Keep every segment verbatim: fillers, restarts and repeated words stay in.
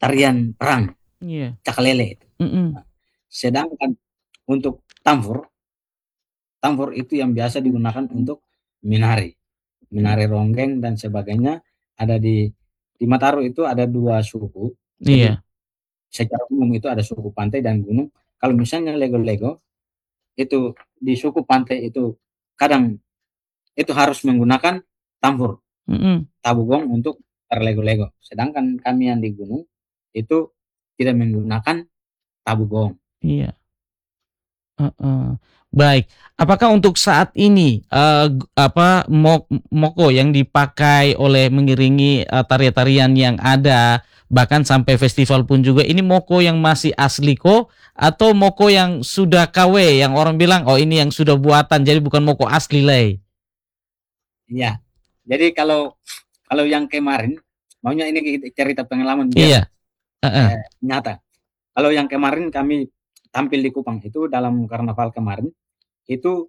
tarian perang, Iya. cakalele. Mhm. Nah, sedangkan untuk tamfor, tamfor itu yang biasa digunakan untuk menari, Mmm. menari ronggeng dan sebagainya. Ada di di Mataram itu ada dua suku, jadi Iya. secara umum itu ada suku pantai dan gunung. Kalau misalnya lego-lego, itu di suku pantai itu kadang itu harus menggunakan tamfor, Mhm. tabugong untuk berlego-lego. Sedangkan kami yang di gunung, itu tidak menggunakan tabugong. Iya. Heeh. Baik, apakah untuk saat ini, eee, g apa, mok moko yang dipakai oleh mengiringi, eee, tarian-tarian yang ada, bahkan sampai festival pun juga, ini moko yang masih asli kah? Atau moko yang sudah K W, yang orang bilang, "Oh, ini yang sudah buatan, jadi bukan moko asli lei?" Iya. Jadi kalau kalau yang kemarin, maunya ini ki cerita pengalaman biar, Iya. Heeh. eee, nyata. Kalau yang kemarin kami tampil di Kupang itu dalam karnaval kemarin, itu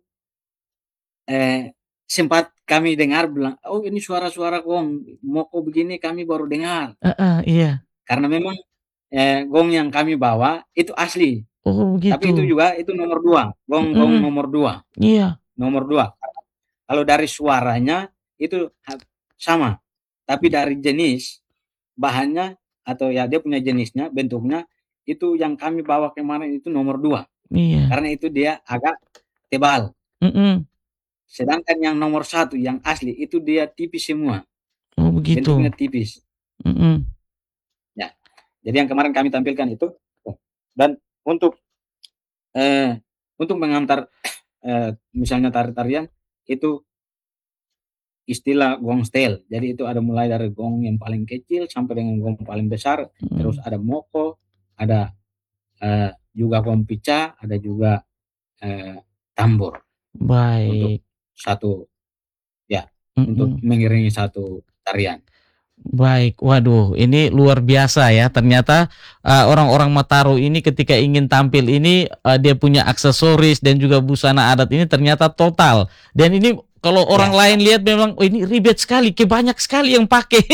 eee, sempat kami dengar bilang, "Oh, ini suara-suara gong, moko begini kami baru dengar." Heeh, iya. Karena memang, eee, gong yang kami bawa itu asli, Oh, tapi itu begitu. juga itu nomor dua, gong-gong Mhm. nomor dua, Iya. nomor dua. Kalau dari suaranya itu hap sama, tapi Mmm. dari jenis, bahannya atau ya dia punya jenisnya, bentuknya, itu yang kami bawa kemarin itu nomor dua. Iya. Karena itu dia agak tebal. Mhm. Sedangkan yang nomor satu, yang asli, itu dia tipis semua, Oh, bentuknya begitu. tipis. Mhm. Ya, jadi yang kemarin kami tampilkan itu, dan untuk, eee, untuk mengantar, eee, misalnya tari-tarian, itu istilah gong style. Jadi itu ada mulai dari gong yang paling kecil sampai dengan gong paling besar, terus Mhm. ada moko, ada, eee, juga gong pica, ada juga, eee, tambur. Untuk Baik. satu ya, untuk Mhm. mengiringi satu tarian. Baik, waduh, ini luar biasa ya, ternyata, eee, orang-orang Mataram ini ketika ingin tampil ini, eee, dia punya aksesoris dan juga busana adat ini ternyata total. Dan ini kalau orang Ya. lain lihat memang, "Oh, ini ribet sekali, ke banyak sekali yang pakai."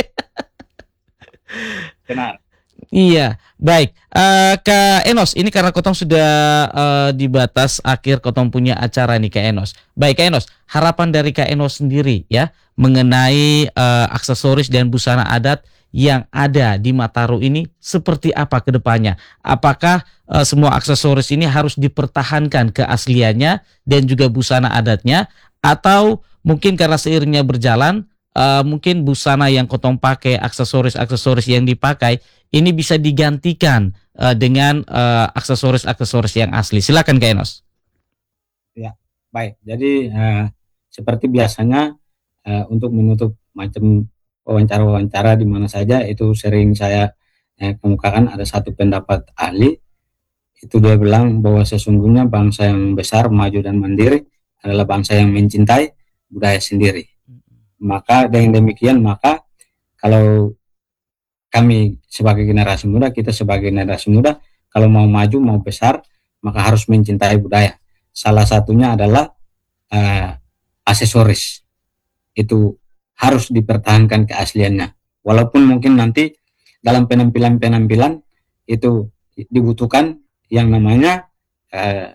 Benar. Iya, baik, eee, Kak Enos, ini karena kotong sudah, eee, di batas akhir kotong punya acara nih, Kak Enos. Baik, Kak Enos, harapan dari Kak Enos sendiri ya, mengenai, eee, aksesoris dan busana adat yang ada di Mataram ini seperti apa ke depannya? Apakah, eee, semua aksesoris ini harus dipertahankan keasliannya dan juga busana adatnya? Atau mungkin karena seiringnya berjalan, eee, mungkin busana yang kotong pakai, aksesoris-aksesoris yang dipakai, ini bisa digantikan, eee, dengan, eee, aksesoris-aksesoris yang asli? Silakan, Kak Enos. Ya, baik. Jadi, eee, seperti biasanya, eee, untuk menutup macam wawancara-wawancara di mana saja itu sering saya, eee, kemukakan ada satu pendapat ahli, itu dia bilang bahwa sesungguhnya bangsa yang besar, maju dan mandiri adalah bangsa yang mencintai budaya sendiri. Mhm. Maka dengan demikian, maka kalau kami sebagai generasi muda, kita sebagai generasi muda, kalau mau maju, mau besar, maka harus mencintai budaya. Salah satunya adalah, eee, aksesoris. Itu harus dipertahankan keasliannya. Walaupun mungkin nanti dalam penampilan-penampilan itu dibutuhkan yang namanya, eee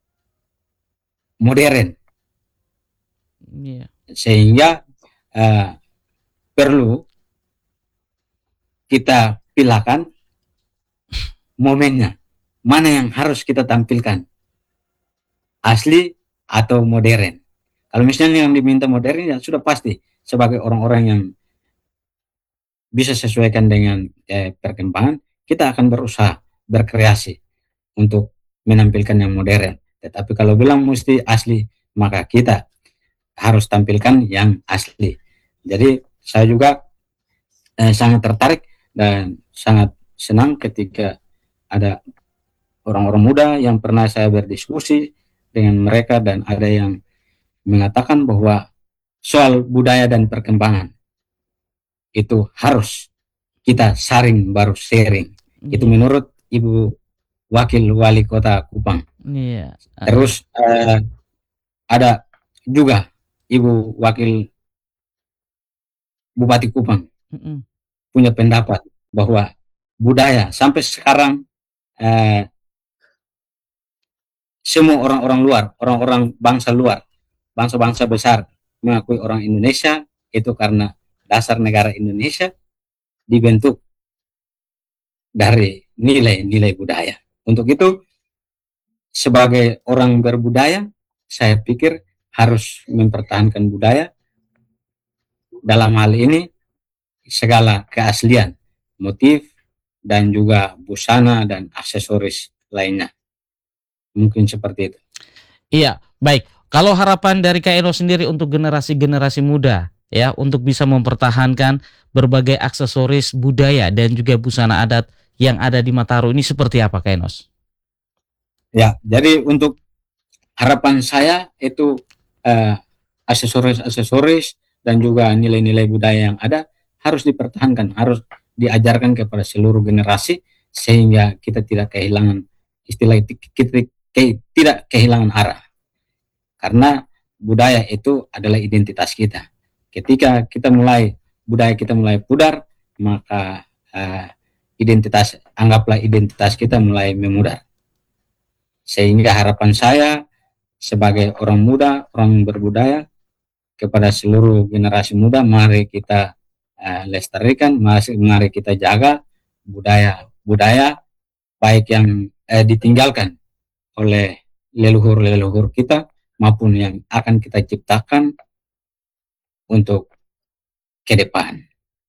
modern. Iya. Sehingga, eee, perlu kita pilahkan momennya, mana yang harus kita tampilkan, asli atau modern. Kalau misalnya yang diminta modern, ya sudah pasti sebagai orang-orang yang bisa sesuaikan dengan, eee, perkembangan, kita akan berusaha, berkreasi untuk menampilkan yang modern. Tetapi kalau bilang musti asli, maka kita harus tampilkan yang asli. Jadi saya juga, eee, sangat tertarik dan sangat senang ketika ada orang-orang muda yang pernah saya berdiskusi dengan mereka dan ada yang mengatakan bahwa soal budaya dan perkembangan, itu harus kita saring baru sharing. Itu Iya. menurut Ibu Wakil Wali Kota Kupang. Iya, heeh. Terus, eee, ada juga Ibu Wakil Bupati Kupang Mhm. punya pendapat bahwa budaya sampai sekarang eh, semua orang-orang luar, orang-orang bangsa luar, bangsa-bangsa besar mengakui orang Indonesia itu karena dasar negara Indonesia dibentuk dari nilai-nilai budaya. Untuk itu, sebagai orang berbudaya, saya pikir harus mempertahankan budaya, dalam hal ini segala keaslian, motif, dan juga busana dan aksesoris lainnya. Mungkin seperti itu. Iya, baik. Kalau harapan dari Kak Enos sendiri untuk generasi-generasi muda, ya, untuk bisa mempertahankan berbagai aksesoris budaya dan juga busana adat yang ada di Mataru ini seperti apa, Kak Enos? Ya, jadi untuk harapan saya itu eh, aksesoris-aksesoris dan juga nilai-nilai budaya yang ada harus dipertahankan, harus diajarkan kepada seluruh generasi sehingga kita tidak kehilangan istilah itu, kita ke, tidak kehilangan arah. Karena budaya itu adalah identitas kita. Ketika kita mulai budaya kita mulai pudar, maka uh, identitas anggaplah identitas kita mulai memudar. Sehingga harapan saya sebagai orang muda, orang berbudaya kepada seluruh generasi muda, mari kita uh, lestarikan, mari, mari kita jaga budaya budaya baik yang eh, ditinggalkan oleh leluhur-leluhur kita maupun yang akan kita ciptakan untuk ke depan.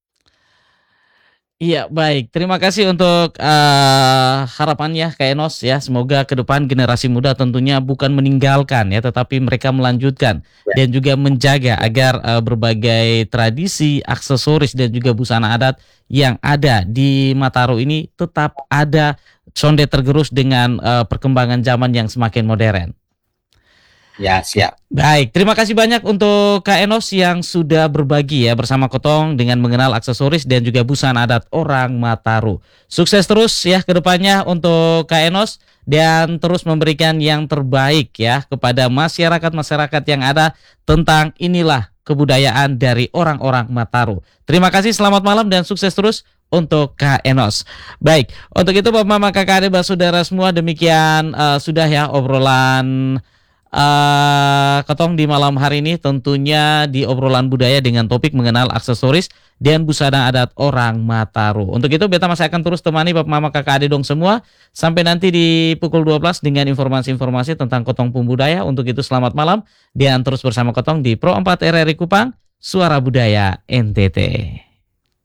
Iya, baik. Terima kasih untuk uh, harapannya Kak Enos ya. Semoga ke depan generasi muda tentunya bukan meninggalkan ya, tetapi mereka melanjutkan Ya. dan juga menjaga agar uh, berbagai tradisi, aksesoris dan juga busana adat yang ada di Mataru ini tetap ada, sonde tergerus dengan uh, perkembangan zaman yang semakin modern. Ya, siap. Baik, terima kasih banyak untuk Kak Enos yang sudah berbagi ya bersama Kotong dengan mengenal aksesoris dan juga busana adat orang Mataru. Sukses terus ya ke depannya untuk Kak Enos dan terus memberikan yang terbaik ya kepada masyarakat-masyarakat yang ada tentang inilah kebudayaan dari orang-orang Mataru. Terima kasih, selamat malam dan sukses terus untuk Kak Enos. Baik, untuk itu Bapak Mama Kakak Adik Saudara semua, demikian uh, sudah ya obrolan Uh, Ketong di malam hari ini, tentunya di obrolan budaya dengan topik mengenal aksesoris dan busana adat orang Mataru. Untuk itu beta masih akan terus temani Bapak Mama Kakak Adik dong semua sampai nanti di pukul dua belas dengan informasi-informasi tentang Kotong Pembudaya. Untuk itu selamat malam dan terus bersama Kotong di Pro empat R R I Kupang, Suara Budaya N T T.